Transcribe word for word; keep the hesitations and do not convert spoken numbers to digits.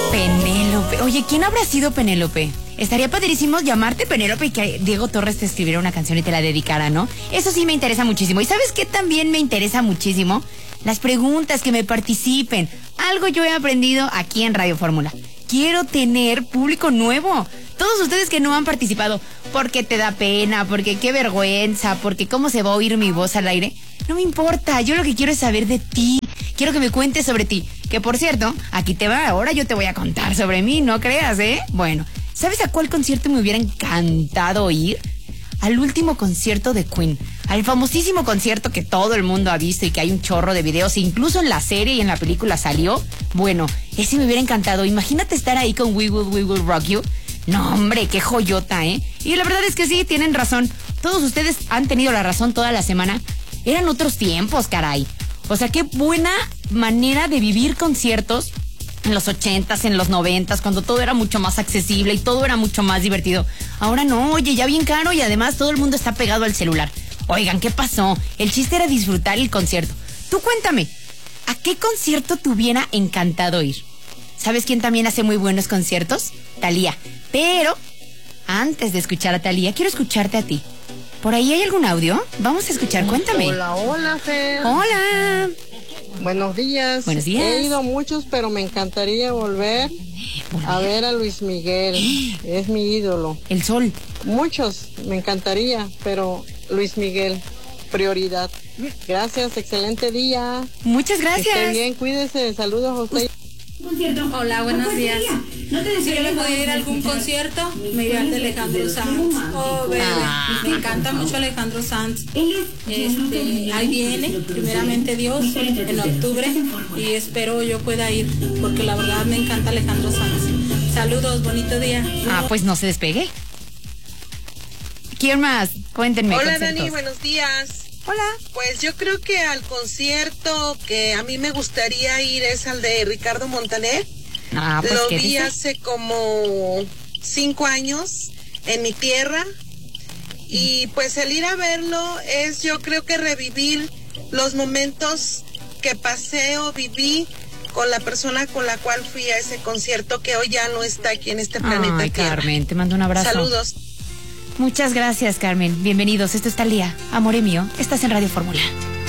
Penélope. Oye, ¿quién habrá sido Penélope? Estaría padrísimo llamarte Penélope y que Diego Torres te escribiera una canción y te la dedicara, ¿no? Eso sí me interesa muchísimo. ¿Y sabes qué también me interesa muchísimo? Las preguntas, que me participen. Algo yo he aprendido aquí en Radio Fórmula. Quiero tener público nuevo. Todos ustedes que no han participado, porque te da pena, porque qué vergüenza, porque cómo se va a oír mi voz al aire. No me importa, yo lo que quiero es saber de ti. Quiero que me cuentes sobre ti. Que por cierto, aquí te va, ahora yo te voy a contar sobre mí, no creas, ¿eh? Bueno, ¿sabes a cuál concierto me hubiera encantado ir? Al último concierto de Queen. Al famosísimo concierto que todo el mundo ha visto y que hay un chorro de videos, incluso en la serie y en la película salió. Bueno, ese me hubiera encantado. Imagínate estar ahí con We Will, We Will Rock You. No, hombre, qué joyota, ¿eh? Y la verdad es que sí, tienen razón. Todos ustedes han tenido la razón toda la semana. Eran otros tiempos, caray. O sea, qué buena manera de vivir conciertos en los ochentas, en los noventas, cuando todo era mucho más accesible y todo era mucho más divertido. Ahora no, oye, ya bien caro y además todo el mundo está pegado al celular. Oigan, ¿qué pasó? El chiste era disfrutar el concierto. Tú cuéntame, ¿a qué concierto te hubiera encantado ir? ¿Sabes quién también hace muy buenos conciertos? Thalía. Pero, antes de escuchar a Thalía, quiero escucharte a ti. ¿Por ahí hay algún audio? Vamos a escuchar, cuéntame. Hola, hola, Fer. Hola. Buenos días. Buenos días. He ido a muchos, pero me encantaría volver a ver a Luis Miguel. Es mi ídolo. El Sol. Muchos, me encantaría, pero Luis Miguel, prioridad. Gracias, excelente día. Muchas gracias. Que estén bien, cuídense. Saludos a ustedes. Hola, buenos días. Si yo le pudiera ir a algún concierto, me iría al de Alejandro Sanz. Oh, bebé. Ah. Me encanta mucho Alejandro Sanz. Este, ahí viene, primeramente Dios, en octubre, y espero yo pueda ir, porque la verdad me encanta Alejandro Sanz. Saludos, bonito día. Ah, pues no se despegue. ¿Quién más? Cuéntenme. Hola, conceptos. Dani, buenos días. Hola. Pues yo creo que al concierto que a mí me gustaría ir es al de Ricardo Montaner. Ah, pues, lo ¿qué vi dice? hace como cinco años en mi tierra. Y pues el ir a verlo es, yo creo que revivir los momentos que pasé o viví con la persona con la cual fui a ese concierto, que hoy ya no está aquí en este planeta Ay, Tierra. Carmen, te mando un abrazo. Saludos. Muchas gracias, Carmen. Bienvenidos. Esto es Thalía. Amore mío, estás en Radio Fórmula.